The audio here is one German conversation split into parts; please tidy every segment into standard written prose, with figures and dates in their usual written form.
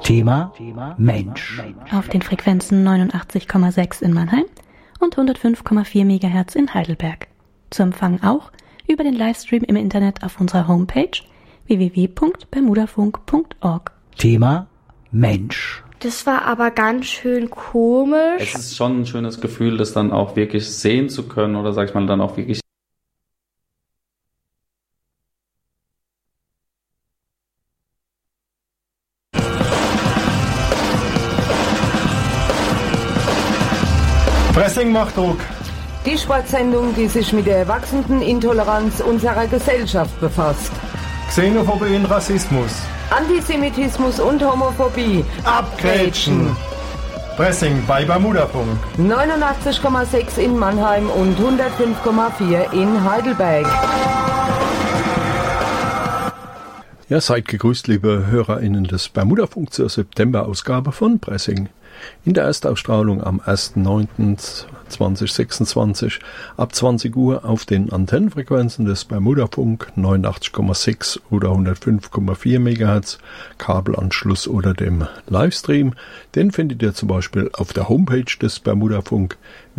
Thema Mensch. Auf den Frequenzen 89,6 in Mannheim und 105,4 MHz in Heidelberg. Zu empfangen auch über den Livestream im Internet auf unserer Homepage www.bermudafunk.org. Thema Mensch. Das war aber ganz schön komisch. Es ist schon ein schönes Gefühl, das dann auch wirklich sehen zu können oder sag ich mal dann auch wirklich Pressing macht Druck. Die Sportsendung, die sich mit der wachsenden Intoleranz unserer Gesellschaft befasst. Xenophobie und Rassismus. Antisemitismus und Homophobie. Abgrätschen. Pressing bei Bermudafunk. 89,6 in Mannheim und 105,4 in Heidelberg. Ja, seid gegrüßt, liebe HörerInnen des Bermudafunk zur September-Ausgabe von Pressing. In der Erstausstrahlung am 1.9.2026 ab 20 Uhr auf den Antennenfrequenzen des Bermudafunk 89,6 oder 105,4 MHz, Kabelanschluss oder dem Livestream. Den findet ihr zum Beispiel auf der Homepage des Bermudafunk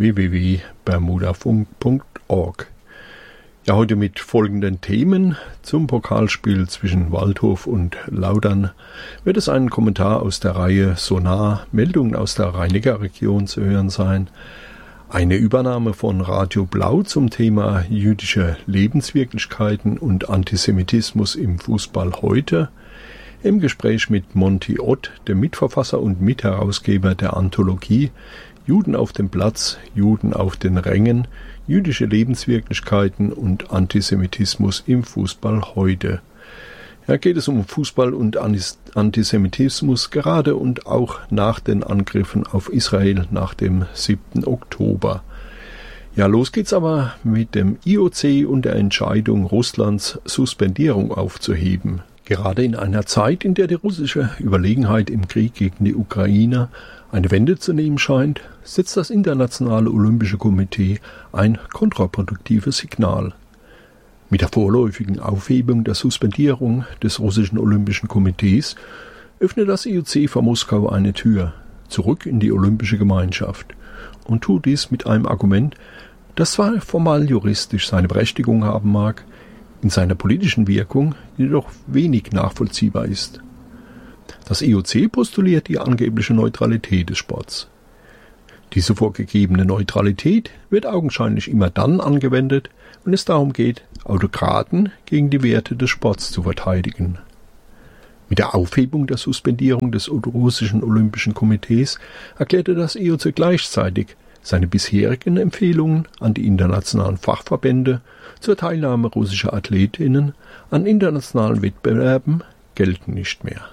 www.bermudafunk.org. Ja, heute mit folgenden Themen. Zum Pokalspiel zwischen Waldhof und Laudern wird es einen Kommentar aus der Reihe Sonar, Meldungen aus der Rhein-Neckar-Region zu hören sein. Eine Übernahme von Radio Blau zum Thema jüdische Lebenswirklichkeiten und Antisemitismus im Fußball heute. Im Gespräch mit Monty Ott, dem Mitverfasser und Mitherausgeber der Anthologie Juden auf dem Platz, Juden auf den Rängen, jüdische Lebenswirklichkeiten und Antisemitismus im Fußball heute. Ja, geht es um Fußball und Antisemitismus gerade und auch nach den Angriffen auf Israel nach dem 7. Oktober. Ja, los geht's aber mit dem IOC und der Entscheidung, Russlands Suspendierung aufzuheben. Gerade in einer Zeit, in der die russische Überlegenheit im Krieg gegen die Ukraine eine Wende zu nehmen scheint, setzt das Internationale Olympische Komitee ein kontraproduktives Signal. Mit der vorläufigen Aufhebung der Suspendierung des russischen Olympischen Komitees öffnet das IOC vor Moskau eine Tür zurück in die olympische Gemeinschaft und tut dies mit einem Argument, das zwar formal juristisch seine Berechtigung haben mag, in seiner politischen Wirkung jedoch wenig nachvollziehbar ist. Das IOC postuliert die angebliche Neutralität des Sports. Diese vorgegebene Neutralität wird augenscheinlich immer dann angewendet, wenn es darum geht, Autokraten gegen die Werte des Sports zu verteidigen. Mit der Aufhebung der Suspendierung des russischen Olympischen Komitees erklärte das IOC gleichzeitig seine bisherigen Empfehlungen an die internationalen Fachverbände zur Teilnahme russischer Athletinnen an internationalen Wettbewerben gelten nicht mehr.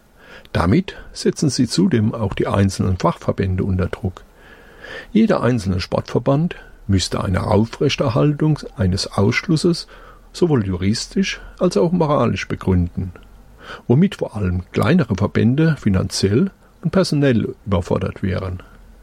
Damit setzen sie zudem auch die einzelnen Fachverbände unter Druck. Jeder einzelne Sportverband müsste eine Aufrechterhaltung eines Ausschlusses sowohl juristisch als auch moralisch begründen, womit vor allem kleinere Verbände finanziell und personell überfordert wären.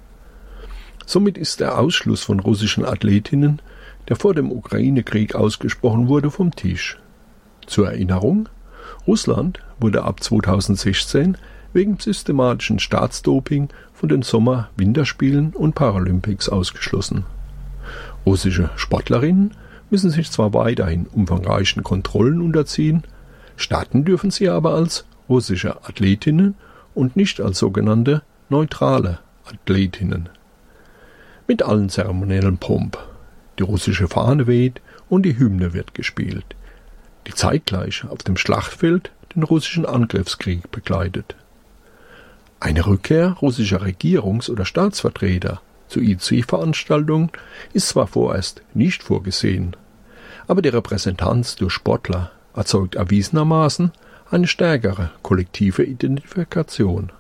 Somit ist der Ausschluss von russischen Athletinnen, der vor dem Ukraine-Krieg ausgesprochen wurde, vom Tisch. Zur Erinnerung: Russland wurde ab 2016 wegen systematischen Staatsdoping von den Sommer-Winterspielen und Paralympics ausgeschlossen. Russische Sportlerinnen müssen sich zwar weiterhin umfangreichen Kontrollen unterziehen, starten dürfen sie aber als russische Athletinnen und nicht als sogenannte neutrale Athletinnen. Mit allen zeremoniellen Pomp. Die russische Fahne weht und die Hymne wird gespielt, die zeitgleich auf dem Schlachtfeld den russischen Angriffskrieg begleitet. Eine Rückkehr russischer Regierungs- oder Staatsvertreter zu IOC-Veranstaltungen ist zwar vorerst nicht vorgesehen, aber die Repräsentanz durch Sportler erzeugt erwiesenermaßen eine stärkere kollektive Identifikation.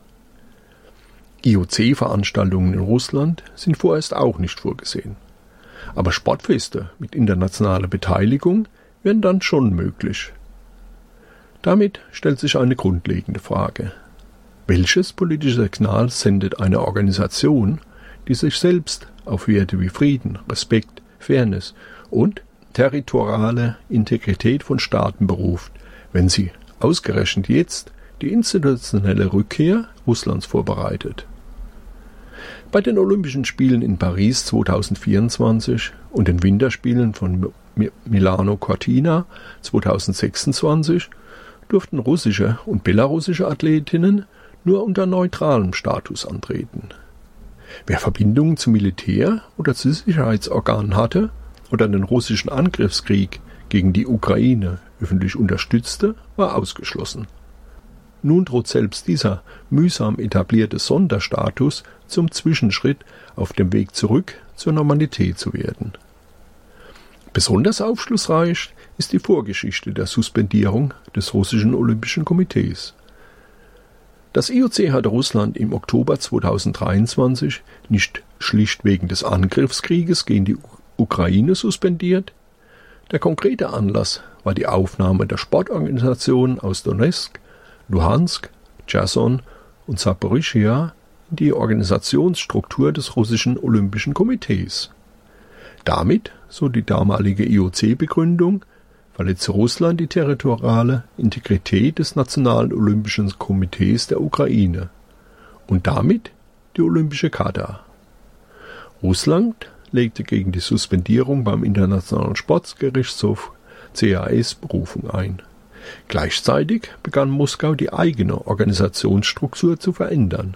IOC-Veranstaltungen in Russland sind vorerst auch nicht vorgesehen, aber Sportfeste mit internationaler Beteiligung wären dann schon möglich. Damit stellt sich eine grundlegende Frage: Welches politische Signal sendet eine Organisation, die sich selbst auf Werte wie Frieden, Respekt, Fairness und territoriale Integrität von Staaten beruft, wenn sie ausgerechnet jetzt die institutionelle Rückkehr Russlands vorbereitet. Bei den Olympischen Spielen in Paris 2024 und den Winterspielen von Milano Cortina 2026 durften russische und belarussische Athletinnen nur unter neutralem Status antreten. Wer Verbindungen zum Militär oder zu Sicherheitsorganen hatte oder den russischen Angriffskrieg gegen die Ukraine öffentlich unterstützte, war ausgeschlossen. Nun droht selbst dieser mühsam etablierte Sonderstatus zum Zwischenschritt auf dem Weg zurück zur Normalität zu werden. Besonders aufschlussreich ist die Vorgeschichte der Suspendierung des russischen Olympischen Komitees. Das IOC hatte Russland im Oktober 2023 nicht schlicht wegen des Angriffskrieges gegen die Ukraine suspendiert. Der konkrete Anlass war die Aufnahme der Sportorganisationen aus Donezk, Luhansk, Cherson und Saporischschja in die Organisationsstruktur des russischen Olympischen Komitees. Damit, so die damalige IOC-Begründung, verletze Russland die territoriale Integrität des Nationalen Olympischen Komitees der Ukraine und damit die Olympische Charta. Russland legte gegen die Suspendierung beim Internationalen Sportgerichtshof CAS Berufung ein. Gleichzeitig begann Moskau die eigene Organisationsstruktur zu verändern.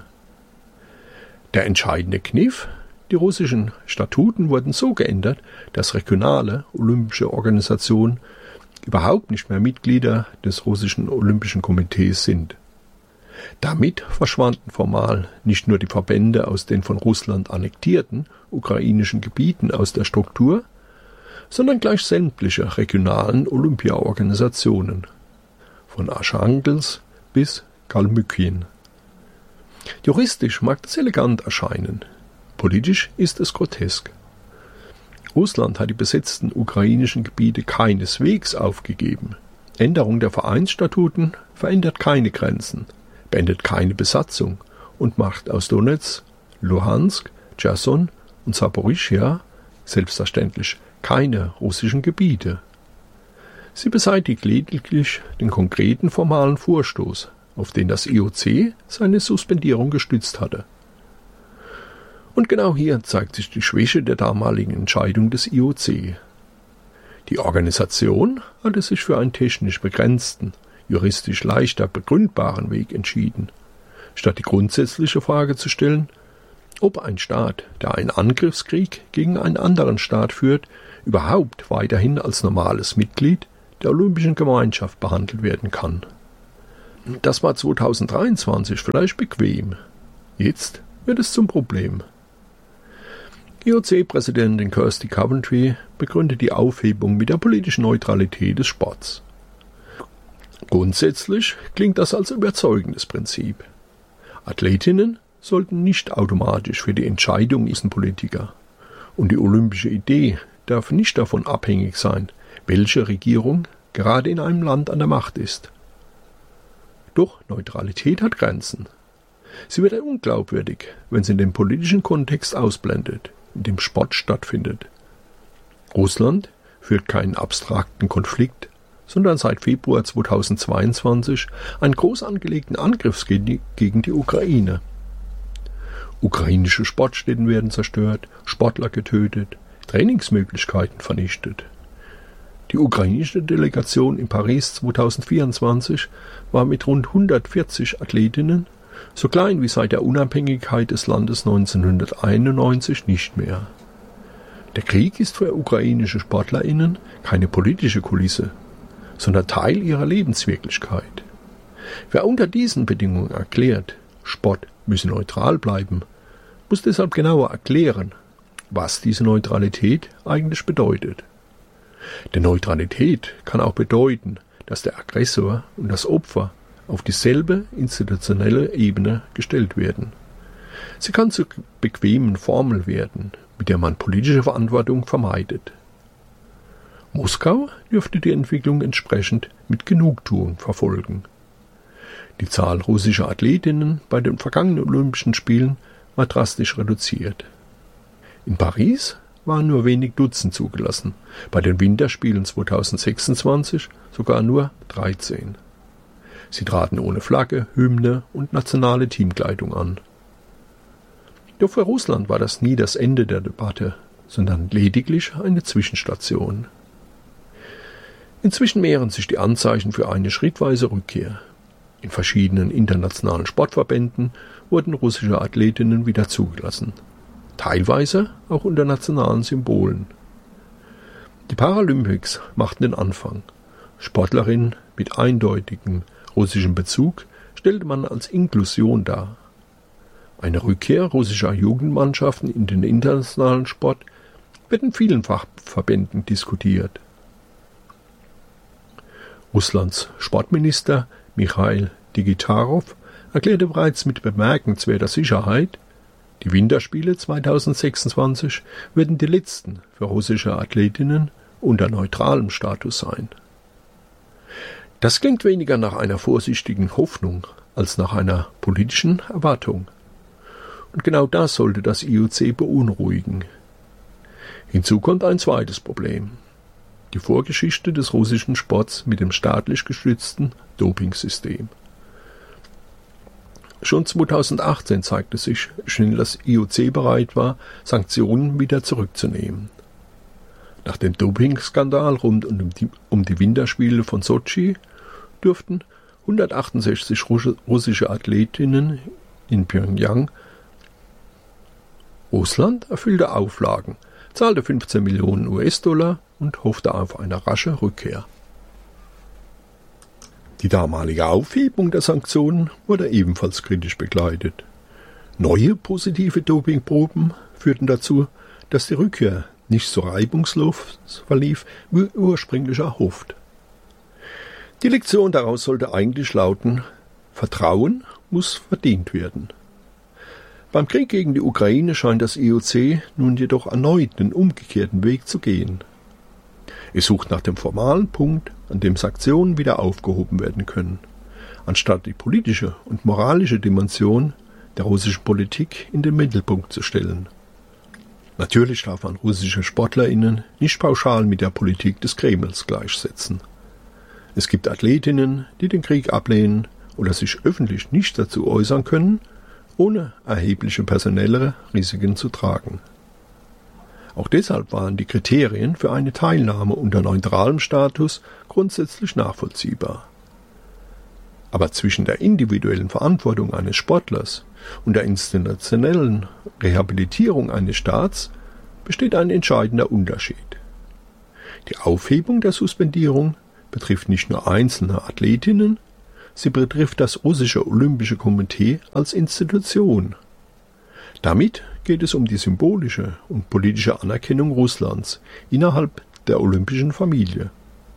Der entscheidende Kniff: die russischen Statuten wurden so geändert, dass regionale olympische Organisationen überhaupt nicht mehr Mitglieder des russischen Olympischen Komitees sind. Damit verschwanden formal nicht nur die Verbände aus den von Russland annektierten ukrainischen Gebieten aus der Struktur, sondern gleich sämtliche regionalen Olympiaorganisationen, von Archangelsk bis Kalmykien. Juristisch mag das elegant erscheinen, politisch ist es grotesk. Russland hat die besetzten ukrainischen Gebiete keineswegs aufgegeben. Änderung der Vereinsstatuten verändert keine Grenzen, beendet keine Besatzung und macht aus Donezk, Luhansk, Cherson und Saporischschja selbstverständlich keine russischen Gebiete. Sie beseitigt lediglich den konkreten formalen Vorstoß, auf den das IOC seine Suspendierung gestützt hatte. Und genau hier zeigt sich die Schwäche der damaligen Entscheidung des IOC. Die Organisation hatte sich für einen technisch begrenzten, juristisch leichter begründbaren Weg entschieden, statt die grundsätzliche Frage zu stellen, ob ein Staat, der einen Angriffskrieg gegen einen anderen Staat führt, überhaupt weiterhin als normales Mitglied der Olympischen Gemeinschaft behandelt werden kann. Das war 2023 vielleicht bequem. Jetzt wird es zum Problem. IOC-Präsidentin Kirsty Coventry begründet die Aufhebung mit der politischen Neutralität des Sports. Grundsätzlich klingt das als überzeugendes Prinzip. Athletinnen sollten nicht automatisch für die Entscheidung sein Politiker. Und die olympische Idee darf nicht davon abhängig sein, welche Regierung gerade in einem Land an der Macht ist. Doch Neutralität hat Grenzen. Sie wird unglaubwürdig, wenn sie den politischen Kontext ausblendet, in dem Sport stattfindet. Russland führt keinen abstrakten Konflikt, sondern seit Februar 2022 einen groß angelegten Angriffskrieg gegen die Ukraine. Ukrainische Sportstätten werden zerstört, Sportler getötet, Trainingsmöglichkeiten vernichtet. Die ukrainische Delegation in Paris 2024 war mit rund 140 Athletinnen so klein wie seit der Unabhängigkeit des Landes 1991 nicht mehr. Der Krieg ist für ukrainische SportlerInnen keine politische Kulisse, sondern Teil ihrer Lebenswirklichkeit. Wer unter diesen Bedingungen erklärt, Sport müsse neutral bleiben, muss deshalb genauer erklären, was diese Neutralität eigentlich bedeutet. Denn Neutralität kann auch bedeuten, dass der Aggressor und das Opfer auf dieselbe institutionelle Ebene gestellt werden. Sie kann zur bequemen Formel werden, mit der man politische Verantwortung vermeidet. Moskau dürfte die Entwicklung entsprechend mit Genugtuung verfolgen. Die Zahl russischer Athletinnen bei den vergangenen Olympischen Spielen war drastisch reduziert. In Paris waren nur wenig Dutzend zugelassen, bei den Winterspielen 2026 sogar nur 13. Sie traten ohne Flagge, Hymne und nationale Teamkleidung an. Doch für Russland war das nie das Ende der Debatte, sondern lediglich eine Zwischenstation. Inzwischen mehren sich die Anzeichen für eine schrittweise Rückkehr. In verschiedenen internationalen Sportverbänden wurden russische Athletinnen wieder zugelassen, teilweise auch unter nationalen Symbolen. Die Paralympics machten den Anfang. Sportlerinnen mit eindeutigem russischem Bezug stellte man als Inklusion dar. Eine Rückkehr russischer Jugendmannschaften in den internationalen Sport wird in vielen Fachverbänden diskutiert. Russlands Sportminister Michail Digitarow erklärte bereits mit bemerkenswerter Sicherheit, die Winterspiele 2026 werden die letzten für russische Athletinnen unter neutralem Status sein. Das klingt weniger nach einer vorsichtigen Hoffnung als nach einer politischen Erwartung. Und genau das sollte das IOC beunruhigen. Hinzu kommt ein zweites Problem: die Vorgeschichte des russischen Sports mit dem staatlich gestützten Dopingsystem. Schon 2018 zeigte sich, wie schnell das IOC bereit war, Sanktionen wieder zurückzunehmen. Nach dem Dopingskandal rund um die Winterspiele von Sotschi durften 168 russische Athletinnen in Pjöngjang. Russland erfüllte Auflagen, zahlte 15 Millionen US-Dollar und hoffte auf eine rasche Rückkehr. Die damalige Aufhebung der Sanktionen wurde ebenfalls kritisch begleitet. Neue positive Dopingproben führten dazu, dass die Rückkehr nicht so reibungslos verlief wie ursprünglich erhofft. Die Lektion daraus sollte eigentlich lauten: Vertrauen muss verdient werden. Beim Krieg gegen die Ukraine scheint das IOC nun jedoch erneut den umgekehrten Weg zu gehen. Es sucht nach dem formalen Punkt, an dem Sanktionen wieder aufgehoben werden können, anstatt die politische und moralische Dimension der russischen Politik in den Mittelpunkt zu stellen. Natürlich darf man russische SportlerInnen nicht pauschal mit der Politik des Kremls gleichsetzen. Es gibt Athletinnen, die den Krieg ablehnen oder sich öffentlich nicht dazu äußern können, ohne erhebliche personelle Risiken zu tragen. Auch deshalb waren die Kriterien für eine Teilnahme unter neutralem Status grundsätzlich nachvollziehbar. Aber zwischen der individuellen Verantwortung eines Sportlers und der institutionellen Rehabilitierung eines Staats besteht ein entscheidender Unterschied. Die Aufhebung der Suspendierung betrifft nicht nur einzelne Athletinnen, sie betrifft das russische Olympische Komitee als Institution. Damit geht es um die symbolische und politische Anerkennung Russlands innerhalb der olympischen Familie.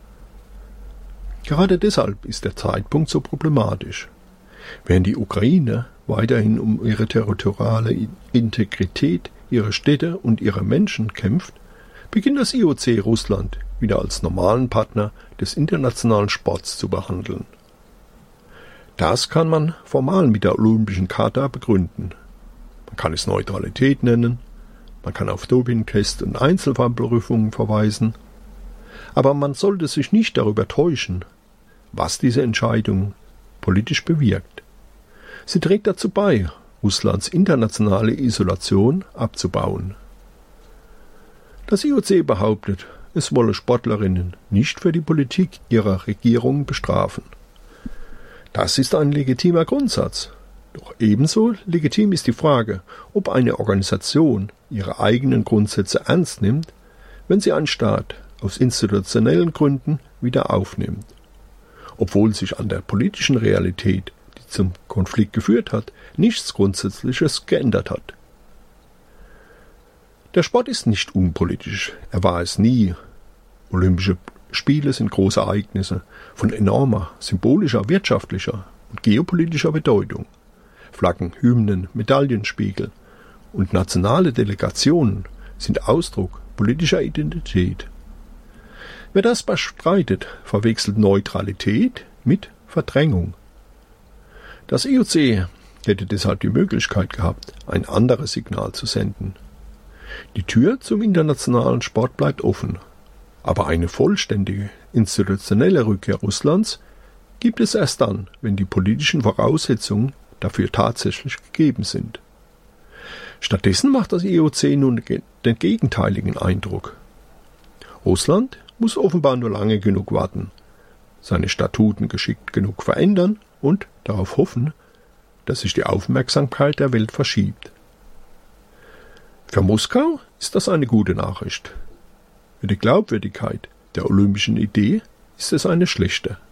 Gerade deshalb ist der Zeitpunkt so problematisch. Während die Ukraine weiterhin um ihre territoriale Integrität, ihre Städte und ihre Menschen kämpft, beginnt das IOC Russland wieder als normalen Partner des internationalen Sports zu behandeln. Das kann man formal mit der Olympischen Charta begründen. Man kann es Neutralität nennen, man kann auf Dopingtests und Einzelfallprüfungen verweisen, aber man sollte sich nicht darüber täuschen, was diese Entscheidung politisch bewirkt. Sie trägt dazu bei, Russlands internationale Isolation abzubauen. Das IOC behauptet, es wolle Sportlerinnen nicht für die Politik ihrer Regierung bestrafen. Das ist ein legitimer Grundsatz. Doch ebenso legitim ist die Frage, ob eine Organisation ihre eigenen Grundsätze ernst nimmt, wenn sie einen Staat aus institutionellen Gründen wieder aufnimmt, obwohl sich an der politischen Realität, die zum Konflikt geführt hat, nichts Grundsätzliches geändert hat. Der Sport ist nicht unpolitisch, er war es nie. Olympische Spiele sind große Ereignisse von enormer symbolischer, wirtschaftlicher und geopolitischer Bedeutung. Flaggen, Hymnen, Medaillenspiegel und nationale Delegationen sind Ausdruck politischer Identität. Wer das bestreitet, verwechselt Neutralität mit Verdrängung. Das IOC hätte deshalb die Möglichkeit gehabt, ein anderes Signal zu senden. Die Tür zum internationalen Sport bleibt offen, aber eine vollständige institutionelle Rückkehr Russlands gibt es erst dann, wenn die politischen Voraussetzungen dafür tatsächlich gegeben sind. Stattdessen macht das IOC nun den gegenteiligen Eindruck. Russland muss offenbar nur lange genug warten, seine Statuten geschickt genug verändern und darauf hoffen, dass sich die Aufmerksamkeit der Welt verschiebt. Für Moskau ist das eine gute Nachricht. Für die Glaubwürdigkeit der olympischen Idee ist es eine schlechte.